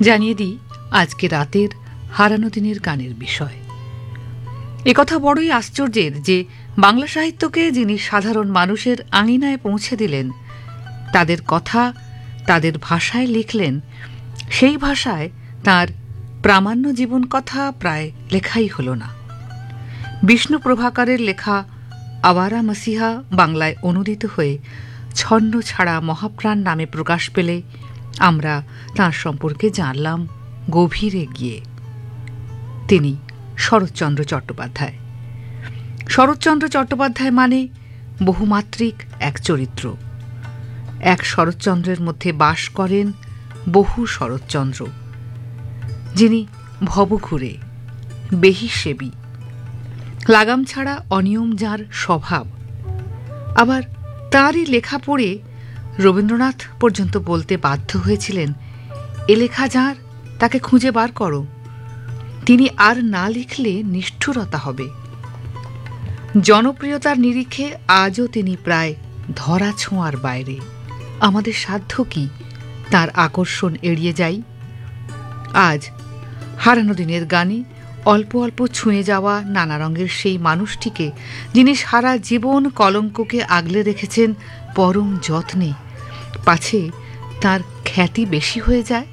জানিয়ে দিই আজকে রাতের হারানো দিনের গানের বিষয়। একথা বড়ই আশ্চর্যের যে বাংলা সাহিত্যকে যিনি সাধারণ মানুষের আঙিনায় পৌঁছে দিলেন, তাদের কথা তাদের ভাষায় লিখলেন, সেই ভাষায় তাঁর প্রামাণ্য জীবন কথা প্রায় লেখাই হল না। বিষ্ণু প্রভাকরের লেখা আওয়ারা মসিহা বাংলায় অনুদিত হয়ে ছন্ন ছাড়া মহাপ্রাণ নামে প্রকাশ পেলে আমরা তাঁর সম্পর্কে জানলাম গভীরে গিয়ে। তিনি শরৎচন্দ্র চট্টোপাধ্যায়। শরৎচন্দ্র চট্টোপাধ্যায় মানে বহুমাত্রিক এক চরিত্র। এক শরৎচন্দ্রের মধ্যে বাস করেন বহু শরৎচন্দ্র, যিনি ভবঘুরে, বেহিসেবী, লাগাম ছাড়া অনিয়ম যার স্বভাব। আবার তাঁরই লেখা পড়ে রবীন্দ্রনাথ পর্যন্ত বলতে বাধ্য হয়েছিলেন, এ লেখা যার, তাকে খুঁজে বার করো, তিনি আর না লিখলে নিষ্ঠুরতা হবে। জনপ্রিয়তার নিরিখে আজও তিনি প্রায় ধরা ছোঁয়ার বাইরে। আমাদের সাধ্য কি তার আকর্ষণ এড়িয়ে যাই? আজ হারানো দিনের গানে অল্প অল্প ছুঁয়ে যাওয়া নানা রঙের সেই মানুষটিকে, যিনি সারা জীবন কলঙ্ককে আগলে রেখেছেন পরম যত্নে, পাছে তার খ্যাতি বেশি হয়ে যায়।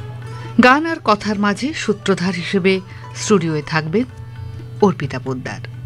গান আর কথার মাঝে সূত্রধার হিসেবে স্টুডিওয়ে থাকবেন অর্পিতা পোদ্দার।